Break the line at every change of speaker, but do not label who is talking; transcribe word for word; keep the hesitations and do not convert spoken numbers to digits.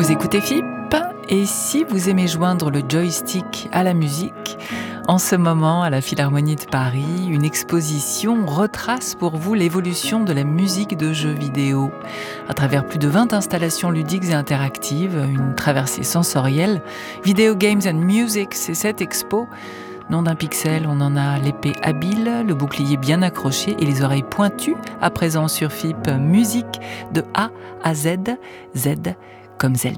Vous écoutez F I P et si vous aimez joindre le joystick à la musique, en ce moment, à la Philharmonie de Paris, une exposition retrace pour vous l'évolution de la musique de jeux vidéo. À travers plus de vingt installations ludiques et interactives, une traversée sensorielle, Video Games and Music, c'est cette expo. Nom d'un pixel, on en a l'épée habile, le bouclier bien accroché et les oreilles pointues, à présent sur F I P Musique de A à Z, Z comme Zelda.